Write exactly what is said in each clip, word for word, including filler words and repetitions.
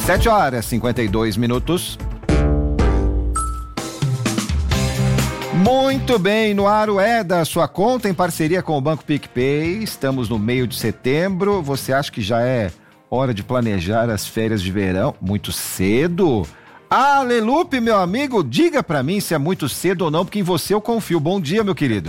sete horas e cinquenta e dois minutos. Muito bem, no ar o É da Sua Conta, em parceria com o Banco PicPay. Estamos no meio de setembro. Você acha que já é hora de planejar as férias de verão? Muito cedo? Alelupe, meu amigo, diga pra mim se é muito cedo ou não, porque em você eu confio. Bom dia, meu querido.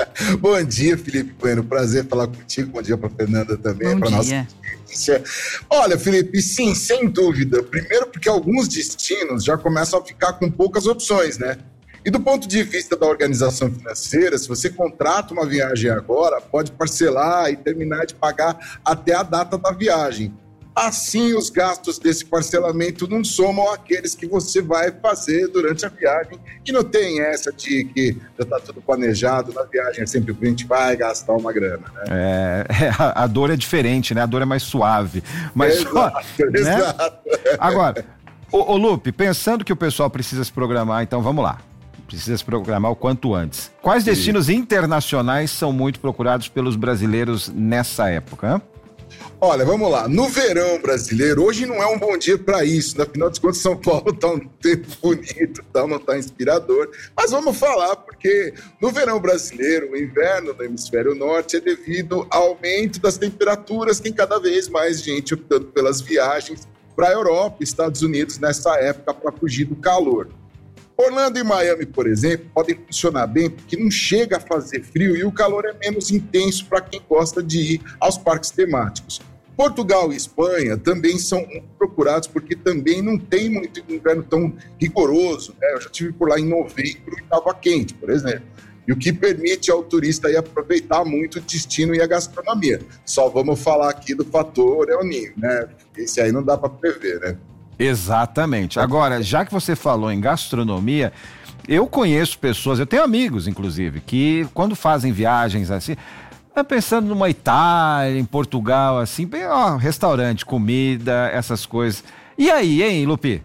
Bom dia, Felipe Bueno. Prazer falar contigo. Bom dia pra Fernanda também. Bom pra dia. Nossa... Olha, Felipe, sim, sem dúvida. Primeiro porque alguns destinos já começam a ficar com poucas opções, né? E do ponto de vista da organização financeira, se você contrata uma viagem agora, pode parcelar e terminar de pagar até a data da viagem. Assim, os gastos desse parcelamento não somam aqueles que você vai fazer durante a viagem. E não tem essa de que já está tudo planejado na viagem, é sempre que a gente vai gastar uma grana, né? É, a dor é diferente, né? A dor é mais suave. Mas, exato, ó, né? exato. Agora, ô, ô Lupe, pensando que o pessoal precisa se programar, então vamos lá. Precisa se programar o quanto antes. Quais Sim. destinos internacionais são muito procurados pelos brasileiros nessa época, hein? Olha, vamos lá. No verão brasileiro, hoje não é um bom dia para isso. Na final de contas, São Paulo está um tempo bonito, tá, não está inspirador. Mas vamos falar, porque no verão brasileiro, o inverno no hemisfério norte é devido ao aumento das temperaturas. Tem cada vez mais gente optando pelas viagens para a Europa e Estados Unidos nessa época para fugir do calor. Orlando e Miami, por exemplo, podem funcionar bem porque não chega a fazer frio e o calor é menos intenso para quem gosta de ir aos parques temáticos. Portugal e Espanha também são procurados porque também não tem muito inverno tão rigoroso, né? Eu já estive por lá em novembro e estava quente, por exemplo. E o que permite ao turista ir aproveitar muito o destino e a gastronomia. Só vamos falar aqui do fator El Niño, né? Esse aí não dá para prever, né? Exatamente. Agora, já que você falou em gastronomia, eu conheço pessoas, eu tenho amigos, inclusive, que quando fazem viagens assim, pensando numa Itália, em Portugal, assim, bem, ó, restaurante, comida, essas coisas. E aí, hein, Lupi?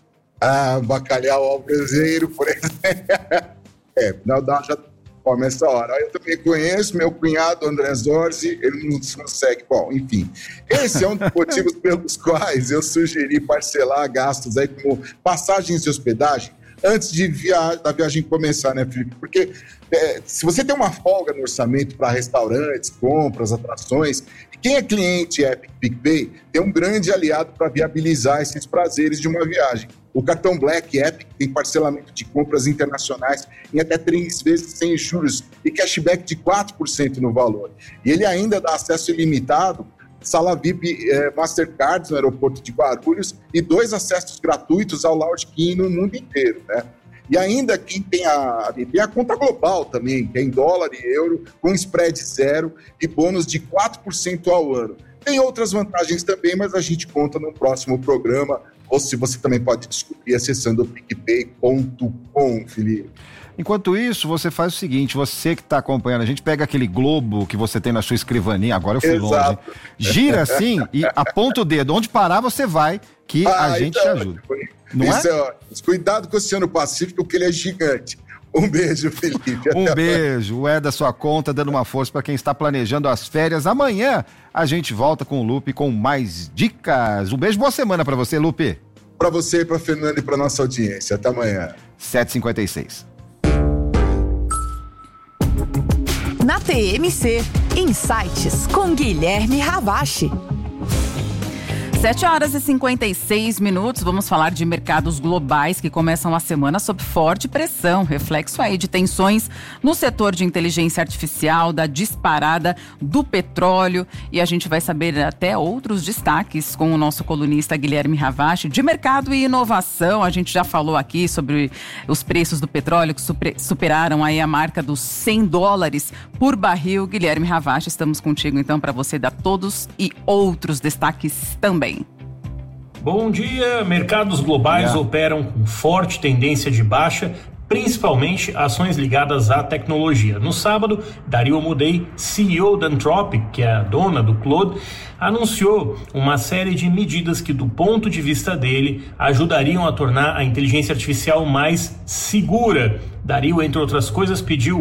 Ah, bacalhau ao braseiro, por exemplo. É, não dá, já começa a hora. Eu também conheço meu cunhado, André Zorzi, ele não consegue. Bom, enfim, esse é um dos motivos pelos quais eu sugeri parcelar gastos aí como passagens de hospedagem antes de via... da viagem começar, né, Felipe? Porque é, se você tem uma folga no orçamento para restaurantes, compras, atrações, e quem é cliente Epic PicPay tem um grande aliado para viabilizar esses prazeres de uma viagem. O cartão Black Epic tem parcelamento de compras internacionais em até três vezes sem juros e cashback de quatro por cento no valor. E ele ainda dá acesso ilimitado, sala V I P eh, Mastercards no aeroporto de Guarulhos e dois acessos gratuitos ao Lounge King no mundo inteiro, né? E ainda quem tem a, tem a conta global também, que é em dólar e euro, com spread zero e bônus de quatro por cento ao ano. Tem outras vantagens também, mas a gente conta no próximo programa, ou se você também pode descobrir acessando o picpay ponto com, Felipe. Enquanto isso, você faz o seguinte, você que está acompanhando, a gente pega aquele globo que você tem na sua escrivaninha, agora eu fui Exato. longe, gira assim e aponta o dedo, onde parar você vai, que ah, a gente então, te ajuda. Não isso é? é ótimo. Cuidado com o Oceano Pacífico, porque ele é gigante. Um beijo, Felipe. Um beijo, o É da Sua Conta, dando uma força para quem está planejando as férias. Amanhã a gente volta com o Lupe com mais dicas. Um beijo, boa semana para você, Lupe. Para você, para Fernanda e para nossa audiência. Até amanhã. sete e cinquenta e seis. Na T M C, Insights com Guilherme Ravache. sete horas e cinquenta e seis minutos, vamos falar de mercados globais que começam a semana sob forte pressão, reflexo aí de tensões no setor de inteligência artificial, da disparada do petróleo, e a gente vai saber até outros destaques com o nosso colunista Guilherme Ravache, de mercado e inovação. A gente já falou aqui sobre os preços do petróleo que superaram aí a marca dos cem dólares por barril. Guilherme Ravache, estamos contigo então para você dar todos e outros destaques também. Bom dia, mercados globais yeah. operam com forte tendência de baixa, principalmente ações ligadas à tecnologia. No sábado, Dario Amodei, C E O da Anthropic, que é a dona do Claude, anunciou uma série de medidas que, do ponto de vista dele, ajudariam a tornar a inteligência artificial mais segura. Dario, entre outras coisas, pediu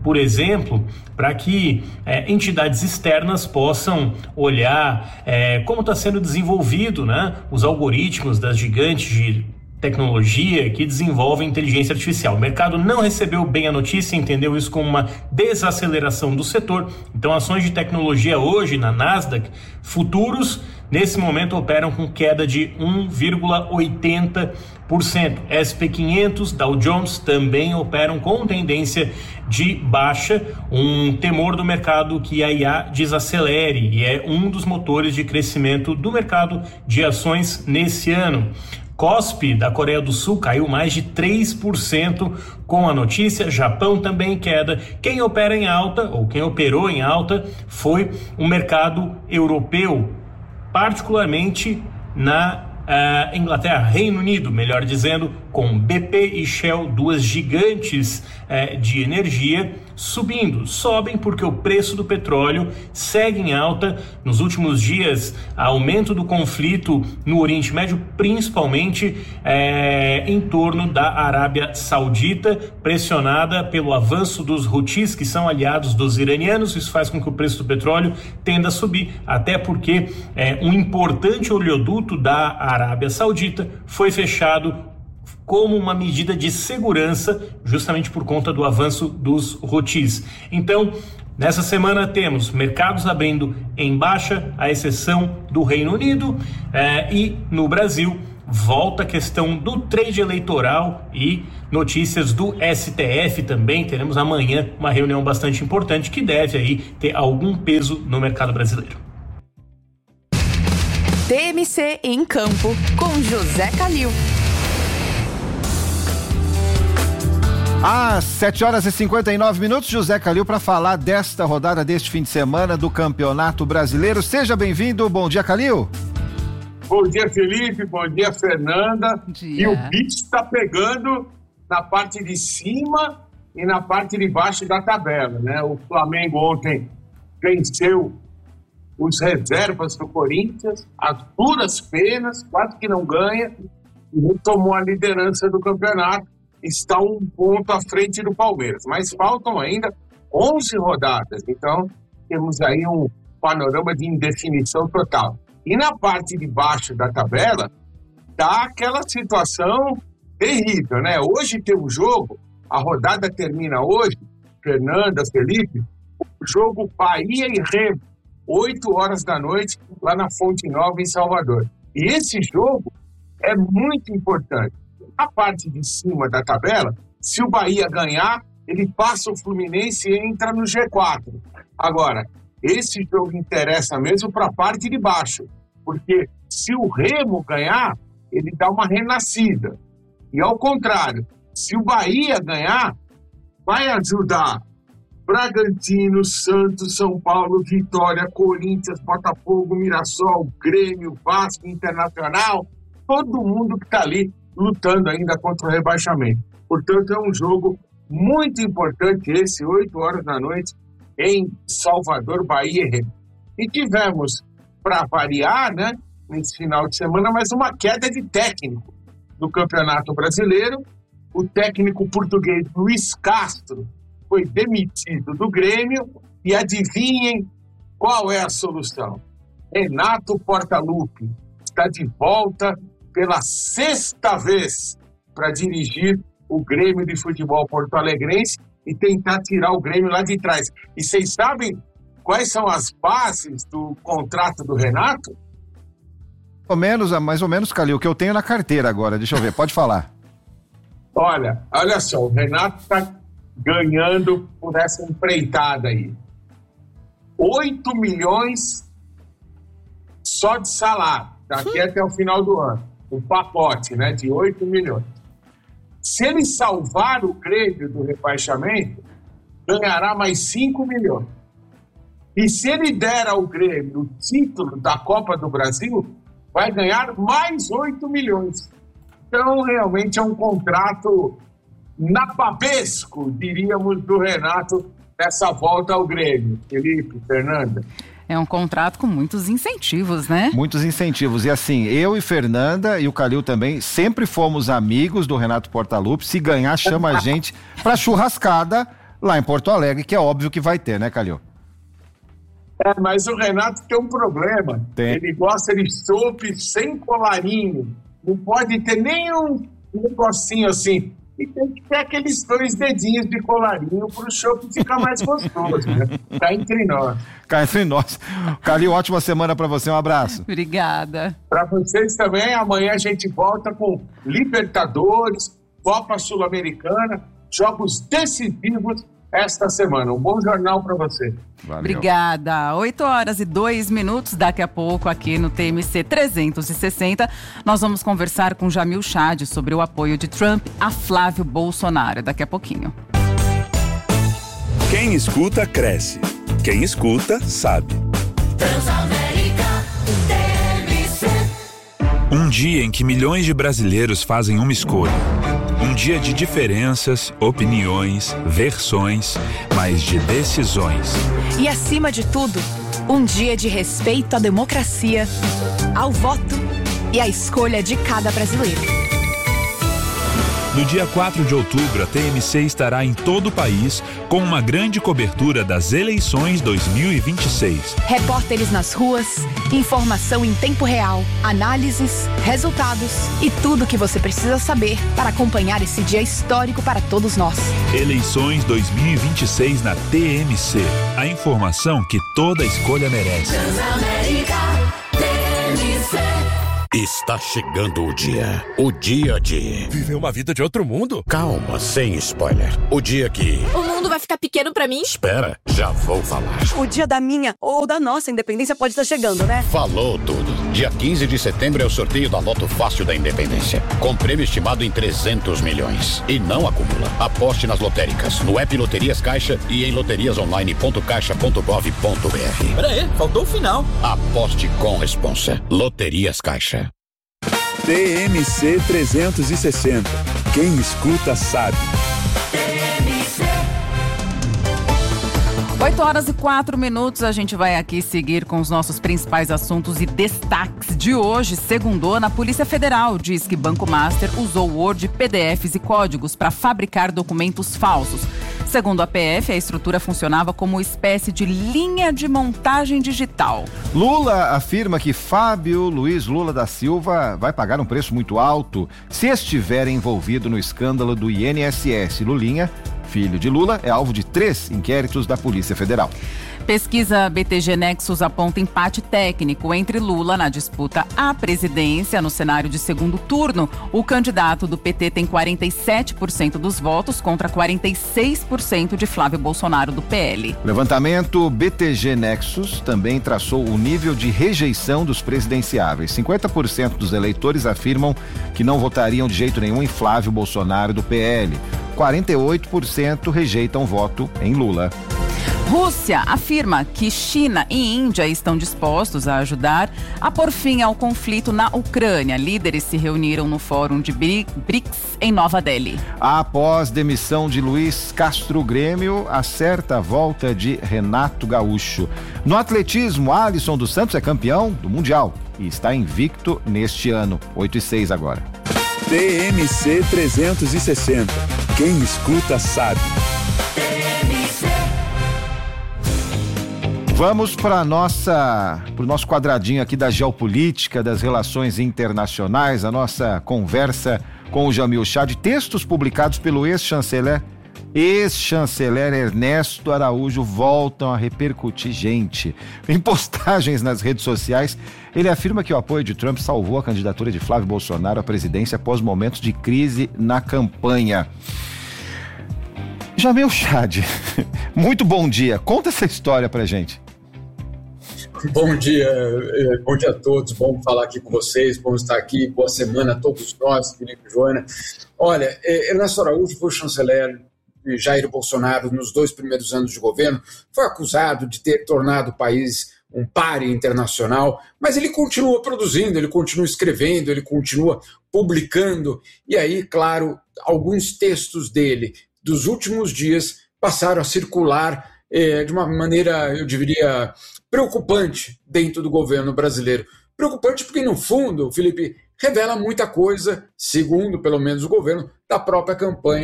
por exemplo, para que é, entidades externas possam olhar é, como está sendo desenvolvido, né, os algoritmos das gigantes de tecnologia que desenvolvem inteligência artificial. O mercado não recebeu bem a notícia, entendeu isso como uma desaceleração do setor. Então, ações de tecnologia hoje na Nasdaq, futuros, nesse momento operam com queda de um vírgula oitenta por cento. S e P quinhentos, Dow Jones também operam com tendência de baixa, um temor do mercado que a I A desacelere, e é um dos motores de crescimento do mercado de ações nesse ano. C O S P da Coreia do Sul caiu mais de três por cento com a notícia. Japão também em queda. Quem opera em alta, ou quem operou em alta, foi o mercado europeu, particularmente na uh, Inglaterra, Reino Unido, melhor dizendo, com B P e Shell, duas gigantes uh, de energia, subindo. Sobem porque o preço do petróleo segue em alta. Nos últimos dias, aumento do conflito no Oriente Médio, principalmente é, em torno da Arábia Saudita, pressionada pelo avanço dos Houthis, que são aliados dos iranianos. Isso faz com que o preço do petróleo tenda a subir, até porque é, um importante oleoduto da Arábia Saudita foi fechado como uma medida de segurança, justamente por conta do avanço dos Houthis. Então, nessa semana temos mercados abrindo em baixa, à exceção do Reino Unido, eh, e no Brasil volta a questão do trade eleitoral e notícias do S T F também. Teremos amanhã uma reunião bastante importante que deve aí ter algum peso no mercado brasileiro. T M C em Campo, com José Calil. Às sete horas e cinquenta e nove minutos, José Calil para falar desta rodada deste fim de semana do Campeonato Brasileiro. Seja bem-vindo, bom dia, Calil. Bom dia, Felipe, bom dia, Fernanda. Bom dia. E o bicho está pegando na parte de cima e na parte de baixo da tabela, né? O Flamengo ontem venceu os reservas do Corinthians, as duras penas, quase que não ganha, e tomou a liderança do campeonato. Está um ponto à frente do Palmeiras, mas faltam ainda onze rodadas, então temos aí um panorama de indefinição total. E na parte de baixo da tabela, tá aquela situação terrível, né? Hoje tem um jogo, a rodada termina hoje, Fernanda, Felipe, o jogo Bahia e Remo, oito horas da noite, lá na Fonte Nova, em Salvador. E esse jogo é muito importante. A parte de cima da tabela, se o Bahia ganhar, ele passa o Fluminense e entra no G quatro. Agora, esse jogo interessa mesmo para a parte de baixo, porque se o Remo ganhar, ele dá uma renascida. E ao contrário, se o Bahia ganhar, vai ajudar Bragantino, Santos, São Paulo, Vitória, Corinthians, Botafogo, Mirassol, Grêmio, Vasco, Internacional, todo mundo que está ali lutando ainda contra o rebaixamento. Portanto, é um jogo muito importante esse, oito horas da noite, em Salvador, Bahia e Remo. E tivemos, para variar, né, nesse final de semana, mais uma queda de técnico do Campeonato Brasileiro. O técnico português Luiz Castro foi demitido do Grêmio e adivinhem qual é a solução. Renato Portaluppi está de volta pela sexta vez para dirigir o Grêmio de Futebol Porto-Alegrense e tentar tirar o Grêmio lá de trás. E vocês sabem quais são as bases do contrato do Renato? Mais ou menos, mais ou menos, Calil, o que eu tenho na carteira agora. Deixa eu ver, pode falar. Olha, olha só, o Renato está ganhando por essa empreitada aí. oito milhões só de salário, daqui até o final do ano. Um pacote, né, de oito milhões. Se ele salvar o Grêmio do rebaixamento, ganhará mais cinco milhões. E se ele der ao Grêmio o título da Copa do Brasil, vai ganhar mais oito milhões. Então, realmente é um contrato napabesco, diríamos, do Renato nessa volta ao Grêmio. Felipe, Fernanda. É um contrato com muitos incentivos, né? Muitos incentivos. E assim, eu e Fernanda e o Calil também sempre fomos amigos do Renato Portaluppi. Se ganhar, chama a gente pra churrascada lá em Porto Alegre, que é óbvio que vai ter, né, Calil? É, mas o Renato tem um problema. Tem. Ele gosta de chopp sem colarinho. Não pode ter nenhum negocinho assim. E tem que ter aqueles dois dedinhos de colarinho para o chopp ficar mais gostoso, né? Cá entre nós. Cá entre nós. Calil, ótima semana para você. Um abraço. Obrigada. Para vocês também. Amanhã a gente volta com Libertadores, Copa Sul-Americana, jogos decisivos esta semana. Um bom jornal para você. Valeu. Obrigada. oito horas e dois minutos. Daqui a pouco, aqui no T M C trezentos e sessenta, nós vamos conversar com Jamil Chad sobre o apoio de Trump a Flávio Bolsonaro. Daqui a pouquinho. Quem escuta, cresce. Quem escuta, sabe. Transamérica T M C. Um dia em que milhões de brasileiros fazem uma escolha. Um dia de diferenças, opiniões, versões, mas de decisões. E acima de tudo, um dia de respeito à democracia, ao voto e à escolha de cada brasileiro. No dia quatro de outubro, a T M C estará em todo o país com uma grande cobertura das eleições dois mil e vinte e seis. Repórteres nas ruas, informação em tempo real, análises, resultados e tudo o que você precisa saber para acompanhar esse dia histórico para todos nós. Eleições dois mil e vinte e seis na T M C. A informação que toda escolha merece. Transamérica T M C. Está chegando o dia. O dia de... Viver uma vida de outro mundo? Calma, sem spoiler. O dia que... O mundo vai ficar pequeno pra mim? Espera, já vou falar. O dia da minha ou da nossa independência pode estar chegando, né? Falou tudo. Dia quinze de setembro é o sorteio da Loto Fácil da Independência. Com prêmio estimado em trezentos milhões. E não acumula. Aposte nas lotéricas, no app Loterias Caixa e em loterias online ponto caixa ponto gov ponto br. Pera aí, faltou o final. Aposte com responsa. Loterias Caixa. T M C trezentos e sessenta. Quem escuta sabe. oito horas e quatro minutos, a gente vai aqui seguir com os nossos principais assuntos e destaques de hoje. Segundona, a Polícia Federal diz que Banco Master usou Word, P D Fs e códigos para fabricar documentos falsos. Segundo a P F, a estrutura funcionava como uma espécie de linha de montagem digital. Lula afirma que Fábio Luiz Lula da Silva vai pagar um preço muito alto se estiver envolvido no escândalo do I N S S. Lulinha, filho de Lula, é alvo de três inquéritos da Polícia Federal. Pesquisa B T G Nexus aponta empate técnico entre Lula na disputa à presidência no cenário de segundo turno. O candidato do P T tem quarenta e sete por cento dos votos contra quarenta e seis por cento de Flávio Bolsonaro do P L. Levantamento B T G Nexus também traçou o nível de rejeição dos presidenciáveis. cinquenta por cento dos eleitores afirmam que não votariam de jeito nenhum em Flávio Bolsonaro do P L. quarenta e oito por cento rejeitam voto em Lula. Rússia afirma que China e Índia estão dispostos a ajudar a pôr fim ao conflito na Ucrânia. Líderes se reuniram no Fórum de B R I C S em Nova Delhi. Após demissão de Luiz Castro, Grêmio acerta a volta de Renato Gaúcho. No atletismo, Alisson dos Santos é campeão do Mundial e está invicto neste ano. oito e seis agora. T M C trezentos e sessenta. Quem escuta sabe. Vamos para nossa, para o nosso quadradinho aqui da geopolítica, das relações internacionais, a nossa conversa com o Jamil Chad. Textos publicados pelo ex-chanceler, ex-chanceler Ernesto Araújo voltam a repercutir, gente. Em postagens nas redes sociais, ele afirma que o apoio de Trump salvou a candidatura de Flávio Bolsonaro à presidência após momentos de crise na campanha. Jamil Chad, muito bom dia. Conta essa história pra gente. Bom dia, bom dia a todos, bom falar aqui com vocês, bom estar aqui, boa semana a todos nós, Felipe e Joana. Olha, Ernesto Araújo foi chanceler de Jair Bolsonaro nos dois primeiros anos de governo, foi acusado de ter tornado o país um páreo internacional, mas ele continua produzindo, ele continua escrevendo, ele continua publicando, e aí, claro, alguns textos dele dos últimos dias passaram a circular eh, de uma maneira, eu diria, preocupante dentro do governo brasileiro. Preocupante porque, no fundo, Felipe, revela muita coisa, segundo, pelo menos, o governo, da própria campanha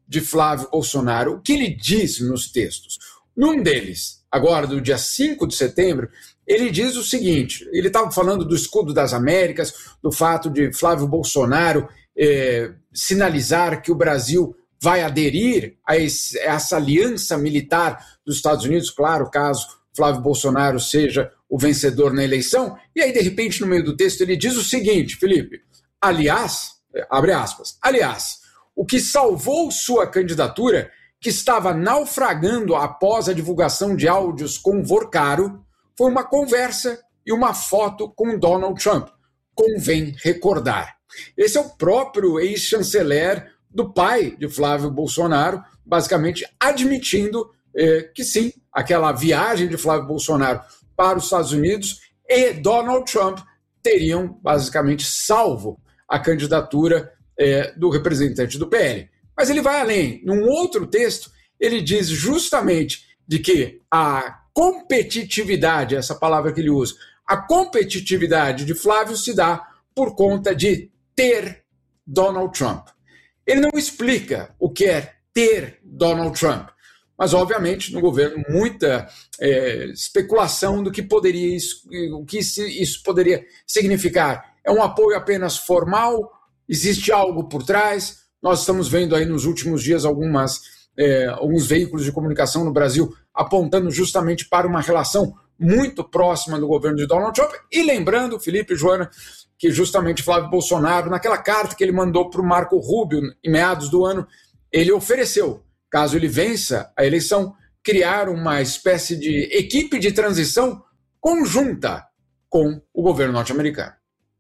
de Flávio Bolsonaro. O que ele diz nos textos? Num deles, agora do dia cinco de setembro, ele diz o seguinte, ele estava falando do escudo das Américas, do fato de Flávio Bolsonaro eh, sinalizar que o Brasil vai aderir a, esse, a essa aliança militar dos Estados Unidos, claro, caso Flávio Bolsonaro seja o vencedor na eleição. E aí, de repente, no meio do texto, ele diz o seguinte, Felipe, aliás, abre aspas, aliás, o que salvou sua candidatura, que estava naufragando após a divulgação de áudios com Vorcaro, foi uma conversa e uma foto com Donald Trump. Convém recordar. Esse é o próprio ex-chanceler do pai de Flávio Bolsonaro, basicamente admitindo eh, que sim, aquela viagem de Flávio Bolsonaro para os Estados Unidos e Donald Trump teriam basicamente salvo a candidatura eh, do representante do P L. Mas ele vai além. Num outro texto, ele diz justamente de que a competitividade, essa palavra que ele usa, a competitividade de Flávio se dá por conta de ter Donald Trump. Ele não explica o que é ter Donald Trump, mas, obviamente, no governo, muita é, especulação do que poderia isso, o que isso poderia significar. É um apoio apenas formal? Existe algo por trás? Nós estamos vendo aí nos últimos dias algumas, é, alguns veículos de comunicação no Brasil apontando justamente para uma relação muito próxima do governo de Donald Trump. E lembrando, Felipe e Joana, que justamente Flávio Bolsonaro, naquela carta que ele mandou para o Marco Rubio em meados do ano, ele ofereceu, caso ele vença a eleição, criar uma espécie de equipe de transição conjunta com o governo norte-americano.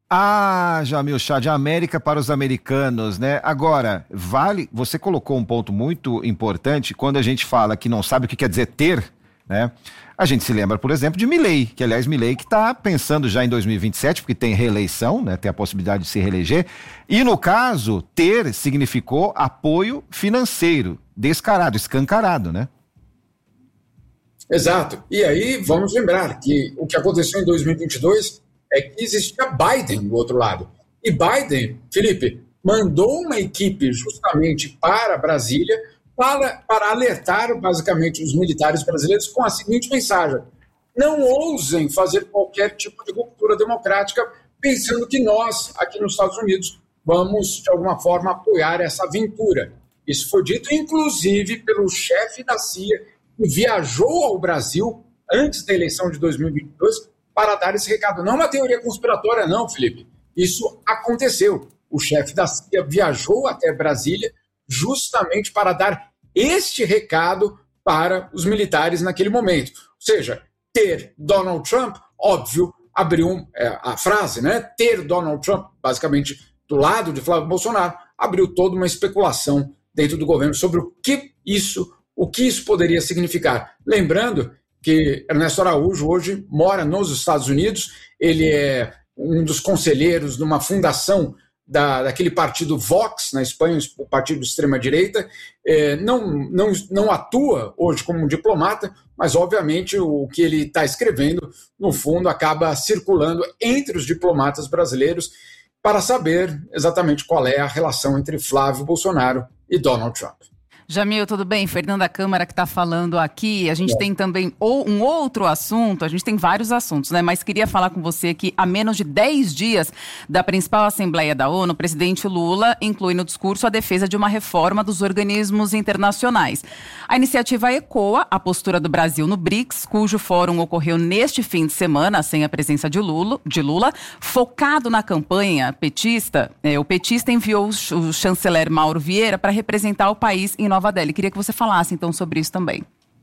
Ah, Jamil Chad, América para os americanos, né? Agora, vale, você colocou um ponto muito importante quando a gente fala que não sabe o que quer dizer ter, né? A gente se lembra, por exemplo, de Milei, que aliás Milei que está pensando já em dois mil e vinte e sete, porque tem reeleição, né? Tem a possibilidade de se reeleger, e no caso, ter significou apoio financeiro, descarado, escancarado, né? Exato, e aí vamos lembrar que o que aconteceu em dois mil e vinte e dois é que existia Biden do outro lado, e Biden, Felipe, mandou uma equipe justamente para Brasília Para, para alertar, basicamente, os militares brasileiros com a seguinte mensagem: não ousem fazer qualquer tipo de ruptura democrática pensando que nós, aqui nos Estados Unidos, vamos, de alguma forma, apoiar essa aventura. Isso foi dito, inclusive, pelo chefe da C I A, que viajou ao Brasil antes da eleição de dois mil e vinte e dois para dar esse recado. Não é uma teoria conspiratória, não, Felipe. Isso aconteceu. O chefe da C I A viajou até Brasília justamente para dar este recado para os militares naquele momento. Ou seja, ter Donald Trump, óbvio, abriu é, a frase, né? Ter Donald Trump, basicamente, do lado de Flávio Bolsonaro, abriu toda uma especulação dentro do governo sobre o que isso, o que isso poderia significar. Lembrando que Ernesto Araújo hoje mora nos Estados Unidos, ele é um dos conselheiros de uma fundação Da, daquele partido Vox na Espanha, o partido de extrema-direita, é, não, não, não atua hoje como um diplomata, mas obviamente o que ele está escrevendo, no fundo, acaba circulando entre os diplomatas brasileiros para saber exatamente qual é a relação entre Flávio Bolsonaro e Donald Trump. Jamil, tudo bem? Fernanda Câmara que está falando aqui. A gente é. tem também um outro assunto, a gente tem vários assuntos, né? Mas queria falar com você que há menos de dez dias da principal Assembleia da ONU, o presidente Lula inclui no discurso a defesa de uma reforma dos organismos internacionais. A iniciativa ecoa a postura do Brasil no BRICS, cujo fórum ocorreu neste fim de semana, sem a presença de Lula, de Lula focado na campanha petista. É, o petista enviou o, o chanceler Mauro Vieira para representar o país em Nova Delhi. Queria que você falasse, então, sobre isso também.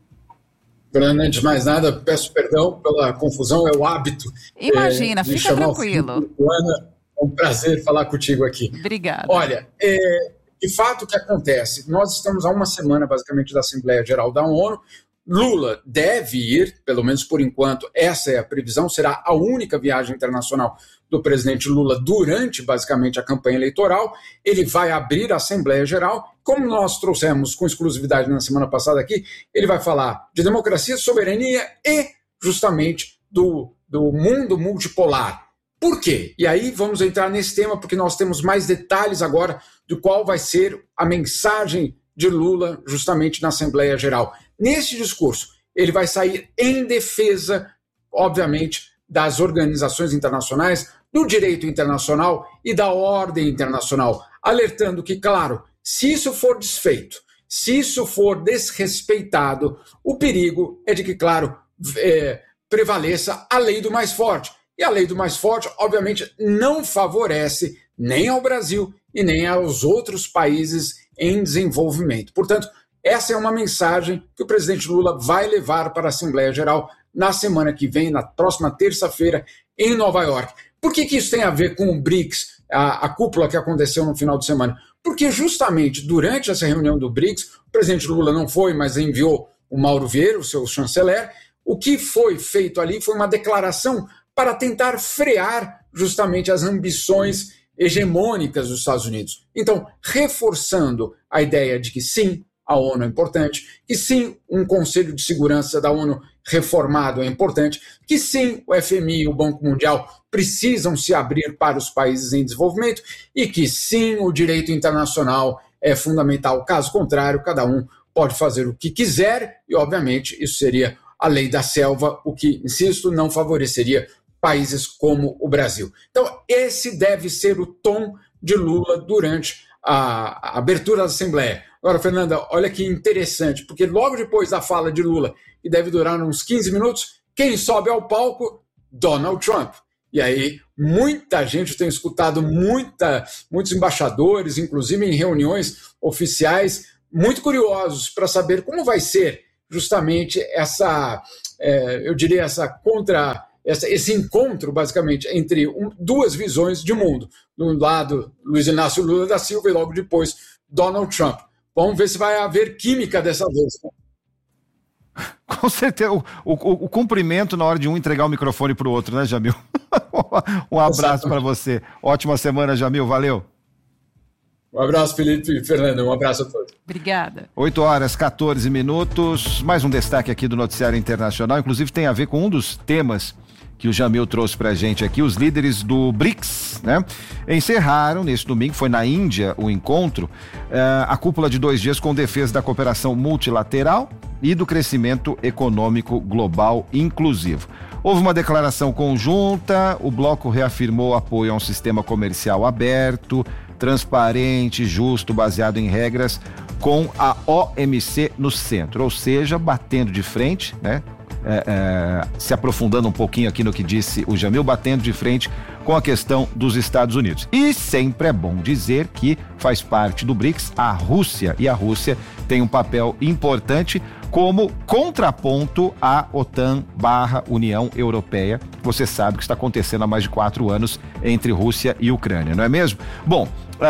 Fernanda, antes de mais nada, peço perdão pela confusão, é o hábito. Imagina, é, de fica tranquilo. Ana, é um prazer falar contigo aqui. Obrigada. Olha, é, de fato, o que acontece? Nós estamos há uma semana, basicamente, da Assembleia Geral da ONU. Lula deve ir, pelo menos por enquanto, essa é a previsão, será a única viagem internacional do presidente Lula durante, basicamente, a campanha eleitoral. Ele vai abrir a Assembleia Geral. Como nós trouxemos com exclusividade na semana passada aqui, ele vai falar de democracia, soberania e, justamente, do, do mundo multipolar. Por quê? E aí vamos entrar nesse tema porque nós temos mais detalhes agora de qual vai ser a mensagem de Lula justamente na Assembleia Geral. Nesse discurso, ele vai sair em defesa, obviamente, das organizações internacionais, do direito internacional e da ordem internacional, alertando que, claro, se isso for desfeito, se isso for desrespeitado, o perigo é de que, claro, é, prevaleça a lei do mais forte. E a lei do mais forte, obviamente, não favorece nem ao Brasil e nem aos outros países em desenvolvimento. Portanto, essa é uma mensagem que o presidente Lula vai levar para a Assembleia Geral na semana que vem, na próxima terça-feira, em Nova York. Por que que isso tem a ver com o BRICS, a, a cúpula que aconteceu no final de semana? Porque justamente durante essa reunião do BRICS, o presidente Lula não foi, mas enviou o Mauro Vieira, o seu chanceler. O que foi feito ali foi uma declaração para tentar frear justamente as ambições hegemônicas dos Estados Unidos. Então, reforçando a ideia de que sim, a ONU é importante, que sim, um Conselho de Segurança da ONU reformado é importante, que sim, o F M I e o Banco Mundial precisam se abrir para os países em desenvolvimento e que sim, o direito internacional é fundamental. Caso contrário, cada um pode fazer o que quiser e, obviamente, isso seria a lei da selva, o que, insisto, não favoreceria países como o Brasil. Então, esse deve ser o tom de Lula durante a abertura da Assembleia. Agora, Fernanda, olha que interessante, porque logo depois da fala de Lula, que deve durar uns quinze minutos, quem sobe ao palco? Donald Trump. E aí, muita gente, tem escutado muita, muitos embaixadores, inclusive em reuniões oficiais, muito curiosos para saber como vai ser justamente essa, é, eu diria, essa contra... Essa, esse encontro, basicamente, entre um, duas visões de mundo. De um lado, Luiz Inácio Lula da Silva e logo depois, Donald Trump. Vamos ver se vai haver química dessa vez. Com certeza. O, o, o cumprimento na hora de um entregar o microfone para o outro, né, Jamil? Um abraço para você. Ótima semana, Jamil. Valeu. Um abraço, Felipe e Fernanda. Um abraço a todos. Obrigada. oito horas, quatorze minutos. Mais um destaque aqui do Noticiário Internacional. Inclusive tem a ver com um dos temas que o Jamil trouxe pra gente aqui. Os líderes do BRICS, né? Encerraram neste domingo, foi na Índia o encontro, uh, a cúpula de dois dias com defesa da cooperação multilateral e do crescimento econômico global inclusivo. Houve uma declaração conjunta, o bloco reafirmou apoio a um sistema comercial aberto, transparente, justo, baseado em regras, com a O M C no centro, ou seja, batendo de frente, né? É, é, se aprofundando um pouquinho aqui no que disse o Jamil, batendo de frente com a questão dos Estados Unidos. E sempre é bom dizer que faz parte do BRICS a Rússia, e a Rússia tem um papel importante como contraponto à OTAN barra União Europeia. Você sabe que está acontecendo há mais de quatro anos entre Rússia e Ucrânia, não é mesmo? Bom,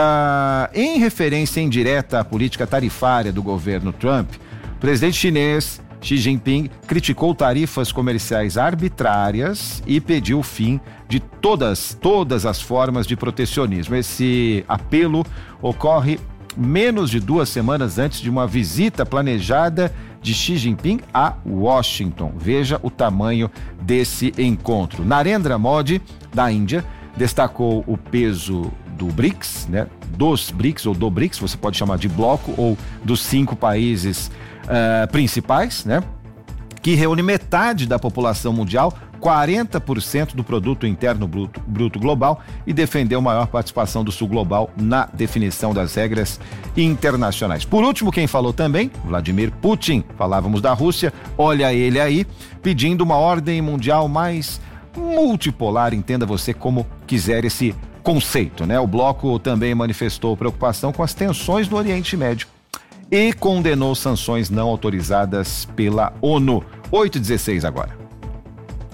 uh, em referência indireta à política tarifária do governo Trump, o presidente chinês Xi Jinping criticou tarifas comerciais arbitrárias e pediu o fim de todas, todas as formas de protecionismo. Esse apelo ocorre menos de duas semanas antes de uma visita planejada de Xi Jinping a Washington. Veja o tamanho desse encontro. Narendra Modi, da Índia, destacou o peso do BRICS, né? Dos BRICS ou do BRICS, você pode chamar de bloco, ou dos cinco países Uh, principais, né? Que reúne metade da população mundial, quarenta por cento do produto interno bruto, bruto global, e defendeu maior participação do sul global na definição das regras internacionais. Por último, quem falou também, Vladimir Putin, falávamos da Rússia, olha ele aí, pedindo uma ordem mundial mais multipolar, entenda você como quiser esse conceito, né? O bloco também manifestou preocupação com as tensões no Oriente Médio e condenou sanções não autorizadas pela ONU. oito e dezesseis agora.